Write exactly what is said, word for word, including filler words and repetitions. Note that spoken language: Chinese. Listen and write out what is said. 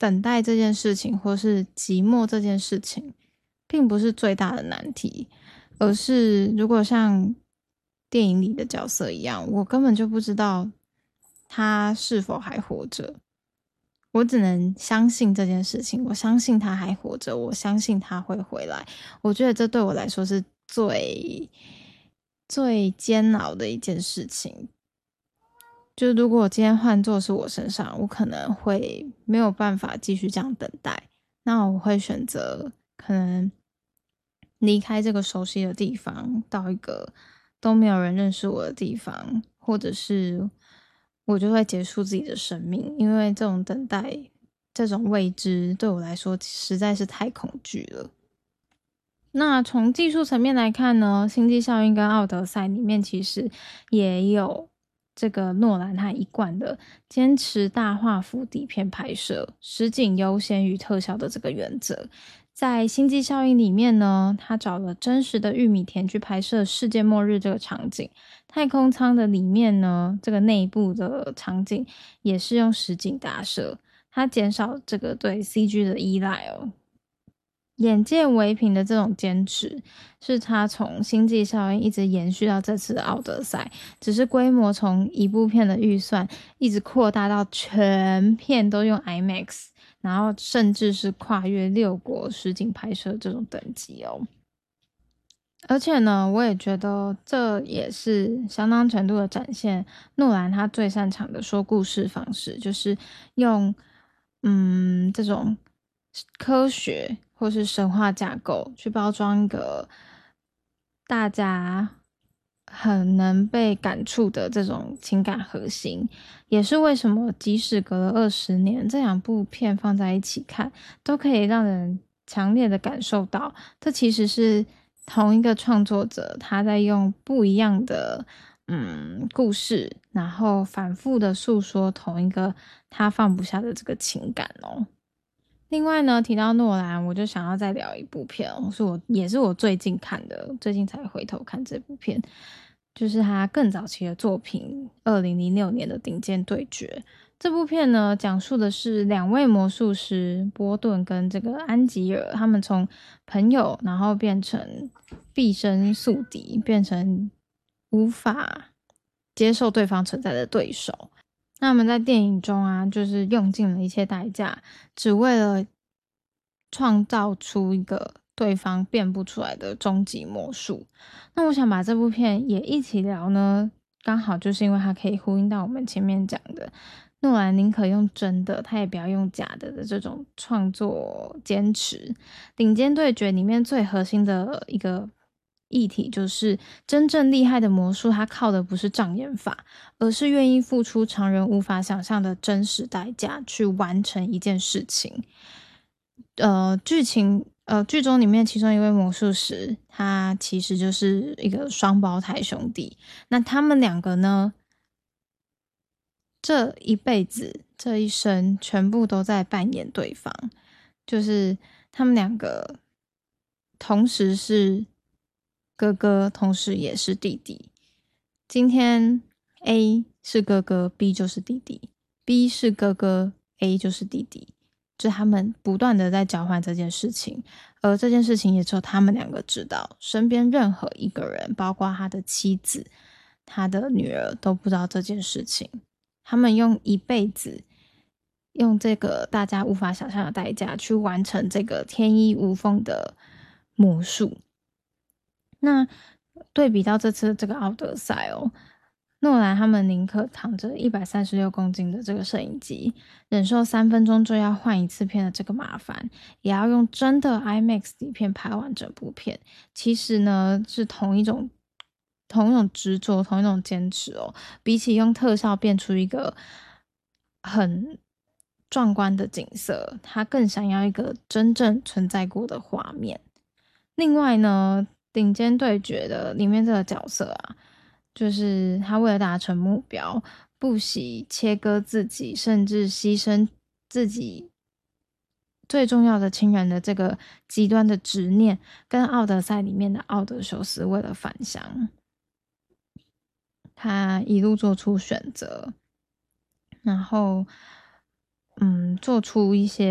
等待这件事情或是寂寞这件事情并不是最大的难题，而是如果像电影里的角色一样，我根本就不知道他是否还活着，我只能相信这件事情，我相信他还活着，我相信他会回来。我觉得这对我来说是最最煎熬的一件事情。就如果今天换作是我身上，我可能会没有办法继续这样等待，那我会选择可能离开这个熟悉的地方，到一个都没有人认识我的地方，或者是我就会结束自己的生命，因为这种等待，这种未知对我来说实在是太恐惧了。那从技术层面来看呢，星际效应跟奥德赛里面其实也有这个诺兰他一贯的坚持大画幅底片拍摄，实景优先于特效的这个原则。在星际效应里面呢，他找了真实的玉米田去拍摄世界末日这个场景，太空舱的里面呢，这个内部的场景也是用实景打摄，它减少这个对 C G 的依赖哦。眼见为凭的这种坚持，是他从星际效应一直延续到这次的奥德赛，只是规模从一部片的预算一直扩大到全片都用 IMAX， 然后甚至是跨越六国实景拍摄这种等级哦。而且呢，我也觉得这也是相当程度的展现诺兰他最擅长的说故事方式，就是用嗯这种科学或是神话架构去包装一个大家很能被感触的这种情感核心，也是为什么即使隔了二十年，这两部片放在一起看，都可以让人强烈的感受到，这其实是同一个创作者他在用不一样的嗯故事，然后反复的诉说同一个他放不下的这个情感哦。另外呢，提到诺兰，我就想要再聊一部片，是我也是我最近看的，最近才回头看这部片，就是他更早期的作品，二零零六年的《顶尖对决》。这部片呢，讲述的是两位魔术师波顿跟这个安吉尔，他们从朋友，然后变成毕生宿敌，变成无法接受对方存在的对手。那他们在电影中啊，就是用尽了一切代价，只为了创造出一个对方变不出来的终极魔术。那我想把这部片也一起聊呢，刚好就是因为它可以呼应到我们前面讲的，诺兰宁可用真的，他也不要用假的的这种创作坚持。顶尖对决里面最核心的一个议题就是真正厉害的魔术，它靠的不是障眼法，而是愿意付出常人无法想象的真实代价去完成一件事情。呃，剧情呃剧中里面其中一位魔术师，他其实就是一个双胞胎兄弟。那他们两个呢，这一辈子这一生全部都在扮演对方，就是他们两个同时是哥哥，同时也是弟弟。今天 A 是哥哥， B 就是弟弟， B 是哥哥， A 就是弟弟，就他们不断的在交换这件事情，而这件事情也只有他们两个知道，身边任何一个人，包括他的妻子、他的女儿都不知道这件事情。他们用一辈子，用这个大家无法想象的代价去完成这个天衣无缝的魔术。那对比到这次的这个奥德赛哦，诺兰他们宁可躺着一百三十六公斤的这个摄影机，忍受三分钟就要换一次片的这个麻烦，也要用真的 IMAX 底片拍完整部片。其实呢，是同一种同一种执着，同一种坚持哦。比起用特效变出一个很壮观的景色，他更想要一个真正存在过的画面。另外呢，顶尖对决的里面这个角色啊，就是他为了达成目标，不惜切割自己，甚至牺牲自己最重要的亲人的这个极端的执念，跟奥德赛里面的奥德修斯为了返乡，他一路做出选择，然后嗯，做出一些